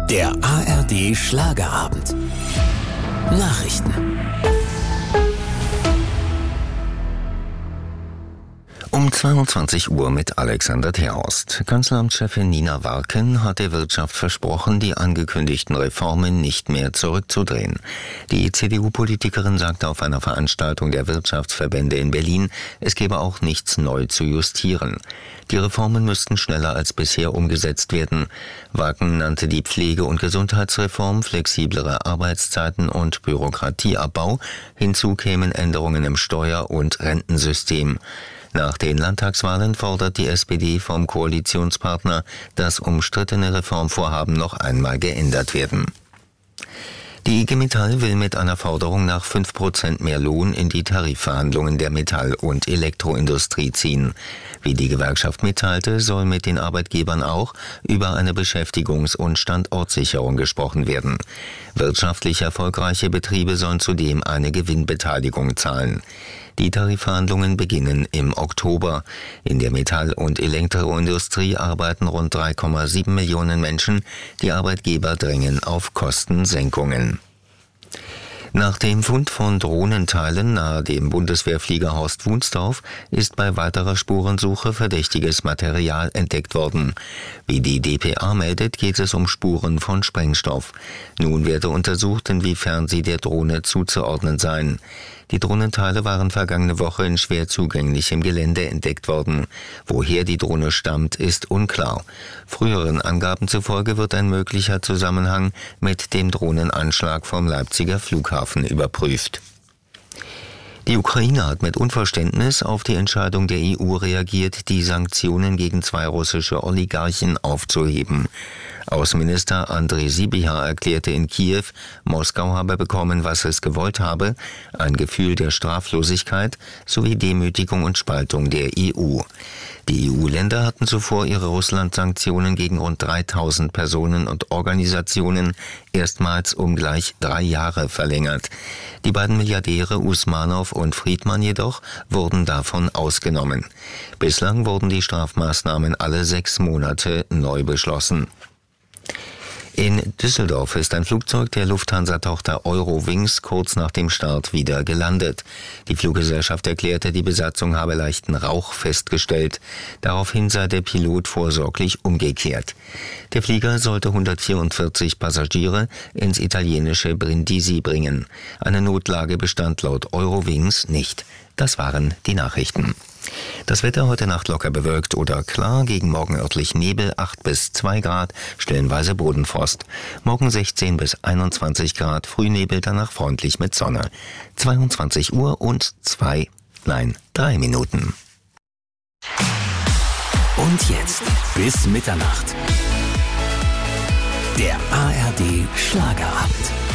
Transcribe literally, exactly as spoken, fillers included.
Der A R D Schlagerabend. Nachrichten. Um zweiundzwanzig Uhr mit Alexander Terhorst. Kanzleramtschefin Nina Warken hat der Wirtschaft versprochen, die angekündigten Reformen nicht mehr zurückzudrehen. Die C D U-Politikerin sagte auf einer Veranstaltung der Wirtschaftsverbände in Berlin, es gebe auch nichts neu zu justieren. Die Reformen müssten schneller als bisher umgesetzt werden. Warken nannte die Pflege- und Gesundheitsreform, flexiblere Arbeitszeiten und Bürokratieabbau. Hinzu kämen Änderungen im Steuer- und Rentensystem. Nach den Landtagswahlen fordert die S P D vom Koalitionspartner, dass umstrittene Reformvorhaben noch einmal geändert werden. Die I G Metall will mit einer Forderung nach fünf Prozent mehr Lohn in die Tarifverhandlungen der Metall- und Elektroindustrie ziehen. Wie die Gewerkschaft mitteilte, soll mit den Arbeitgebern auch über eine Beschäftigungs- und Standortsicherung gesprochen werden. Wirtschaftlich erfolgreiche Betriebe sollen zudem eine Gewinnbeteiligung zahlen. Die Tarifverhandlungen beginnen im Oktober. In der Metall- und Elektroindustrie arbeiten rund drei Komma sieben Millionen Menschen. Die Arbeitgeber drängen auf Kostensenkungen. Nach dem Fund von Drohnenteilen nahe dem Bundeswehrflieger Horst Wunstorf ist bei weiterer Spurensuche verdächtiges Material entdeckt worden. Wie die D P A meldet, geht es um Spuren von Sprengstoff. Nun werde untersucht, inwiefern sie der Drohne zuzuordnen seien. Die Drohnenteile waren vergangene Woche in schwer zugänglichem Gelände entdeckt worden. Woher die Drohne stammt, ist unklar. Früheren Angaben zufolge wird ein möglicher Zusammenhang mit dem Drohnenanschlag vom Leipziger Flughafen überprüft. Die Ukraine hat mit Unverständnis auf die Entscheidung der E U reagiert, die Sanktionen gegen zwei russische Oligarchen aufzuheben. Außenminister Andrei Sybiha erklärte in Kiew, Moskau habe bekommen, was es gewollt habe, ein Gefühl der Straflosigkeit sowie Demütigung und Spaltung der E U. Die E U-Länder hatten zuvor ihre Russland-Sanktionen gegen rund dreitausend Personen und Organisationen erstmals um gleich drei Jahre verlängert. Die beiden Milliardäre Usmanow und Friedman jedoch wurden davon ausgenommen. Bislang wurden die Strafmaßnahmen alle sechs Monate neu beschlossen. In Düsseldorf ist ein Flugzeug der Lufthansa-Tochter Eurowings kurz nach dem Start wieder gelandet. Die Fluggesellschaft erklärte, die Besatzung habe leichten Rauch festgestellt. Daraufhin sei der Pilot vorsorglich umgekehrt. Der Flieger sollte hundertvierundvierzig Passagiere ins italienische Brindisi bringen. Eine Notlage bestand laut Eurowings nicht. Das waren die Nachrichten. Das Wetter heute Nacht locker bewölkt oder klar, gegen morgen örtlich Nebel, acht bis zwei Grad, stellenweise Bodenfrost. Morgen sechzehn bis einundzwanzig Grad, Frühnebel, danach freundlich mit Sonne. zweiundzwanzig Uhr und zwei, nein, drei Minuten. Und jetzt bis Mitternacht. Der A R D Schlagerabend.